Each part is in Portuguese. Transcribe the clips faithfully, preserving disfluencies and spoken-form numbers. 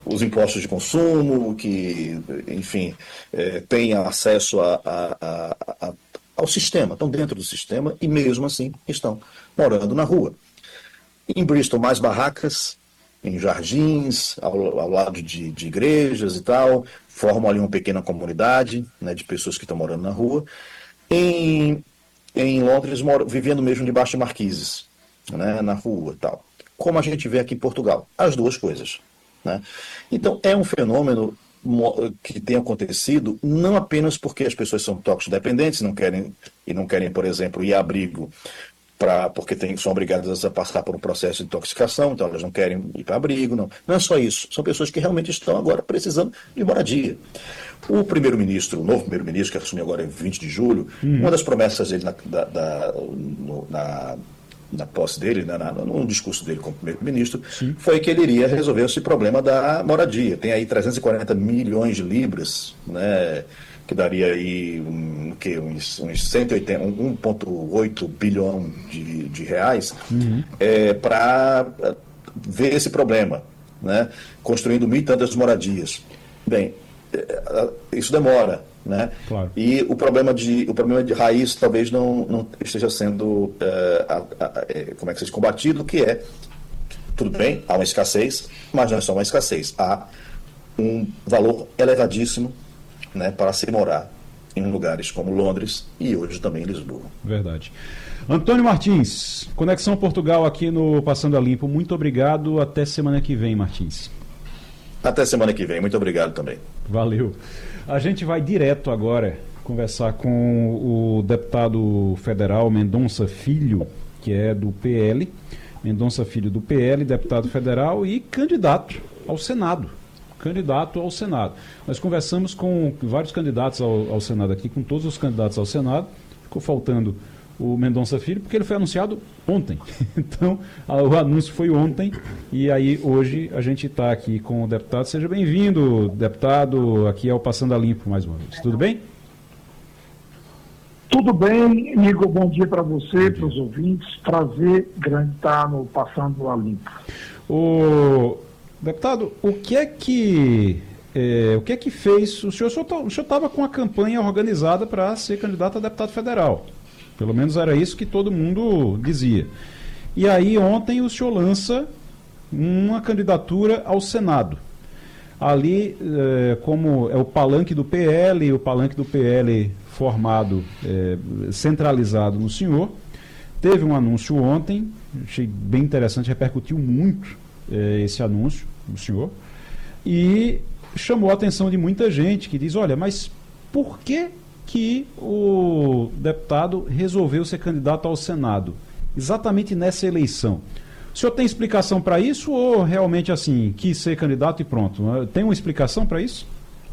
os impostos de consumo, que, enfim, é, tenha acesso a, a, a, a, ao sistema, estão dentro do sistema e mesmo assim estão morando na rua. Em Bristol, mais barracas, em jardins, ao, ao lado de, de igrejas e tal, formam ali uma pequena comunidade, né, de pessoas que estão morando na rua. Em, em Londres, moro, vivendo mesmo debaixo de marquises, né, na rua e tal. Como a gente vê aqui em Portugal, as duas coisas. Né? Então, é um fenômeno que tem acontecido não apenas porque as pessoas são toxicodependentes não querem, e não querem, por exemplo, ir a abrigo pra, porque tem, são obrigadas a passar por um processo de intoxicação, então elas não querem ir para abrigo, não. Não é só isso, são pessoas que realmente estão agora precisando de moradia. O primeiro-ministro, o novo primeiro-ministro, que assumiu agora em vinte de julho, uhum. uma das promessas dele na, da, da, no, na na posse dele, na, na, no discurso dele como primeiro-ministro, foi que ele iria resolver esse problema da moradia. Tem aí trezentos e quarenta milhões de libras, né, que daria aí um, que, uns, uns cento e oitenta, um vírgula oito bilhão de, de reais, uhum. é, para ver esse problema, né, construindo mil e tantas moradias. Bem, isso demora. Né? Claro. E o problema, de, o problema de raiz talvez não, não esteja sendo é, a, a, é, como é que se diz, combatido, que é, tudo bem, há uma escassez, mas não é só uma escassez, há um valor elevadíssimo, né, para se morar em lugares como Londres e hoje também em Lisboa. Verdade. Antônio Martins, Conexão Portugal aqui no Passando a Limpo, muito obrigado, até semana que vem, Martins. Até semana que vem, muito obrigado também. Valeu. A gente vai direto agora conversar com o deputado federal Mendonça Filho, que é do P L. Mendonça Filho do P L, deputado federal e candidato ao Senado. Candidato ao Senado. Nós conversamos com vários candidatos ao, ao Senado aqui, com todos os candidatos ao Senado. Ficou faltando o Mendonça Filho, porque ele foi anunciado ontem. Então, o anúncio foi ontem, e aí hoje a gente está aqui com o deputado. Seja bem-vindo, deputado, aqui ao Passando a Limpo mais uma vez. Tudo bem? Tudo bem, Igor. Bom dia para você, para os ouvintes. Prazer grande estar no Passando a Limpo. O deputado, o que é que... É, o que é que fez... O senhor estava com a campanha organizada para ser candidato a deputado federal. Pelo menos era isso que todo mundo dizia. E aí ontem o senhor lança uma candidatura ao Senado. Ali, é, como é o palanque do P L, o palanque do P L formado, é, centralizado no senhor, teve um anúncio ontem, achei bem interessante, repercutiu muito é, esse anúncio do senhor, e chamou a atenção de muita gente que diz, olha, mas por que que o deputado resolveu ser candidato ao Senado, exatamente nessa eleição? O senhor tem explicação para isso ou realmente assim, quis ser candidato e pronto? Tem uma explicação para isso?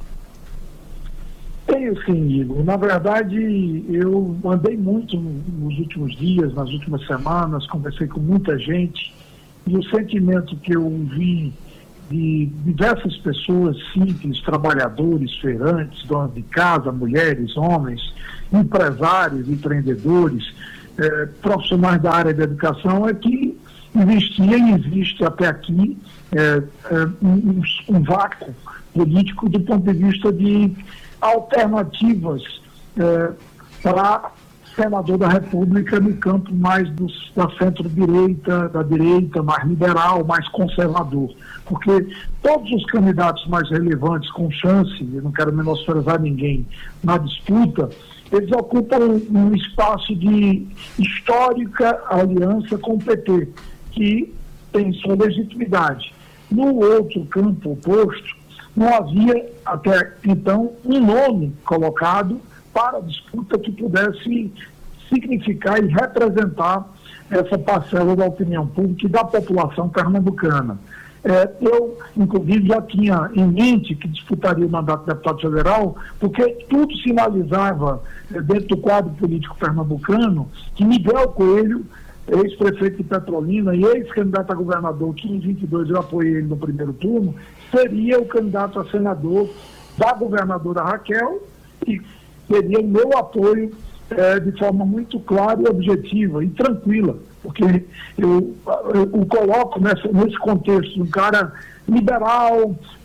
Tenho sim, Igor. Na verdade, eu andei muito nos últimos dias, nas últimas semanas, conversei com muita gente e o sentimento que eu vi de diversas pessoas simples, trabalhadores, feirantes, donas de casa, mulheres, homens, empresários, empreendedores, eh, profissionais da área da educação, é que existia e existe até aqui eh, eh, um, um vácuo político do ponto de vista de alternativas eh, para senador da República no campo mais dos, da centro-direita, da direita, mais liberal, mais conservador. Porque todos os candidatos mais relevantes com chance, eu não quero menosprezar ninguém, na disputa, eles ocupam um espaço de histórica aliança com o P T, que tem sua legitimidade. No outro campo oposto, não havia até então um nome colocado para a disputa que pudesse significar e representar essa parcela da opinião pública e da população pernambucana. É, eu, inclusive, já tinha em mente que disputaria o mandato de deputado federal, porque tudo sinalizava, é, dentro do quadro político pernambucano, que Miguel Coelho, ex-prefeito de Petrolina e ex-candidato a governador, que em vinte e dois eu apoiei ele no primeiro turno, seria o candidato a senador da governadora Raquel e teria o meu apoio é, de forma muito clara e objetiva e tranquila, porque eu, eu, eu o coloco nessa, nesse contexto, um cara liberal,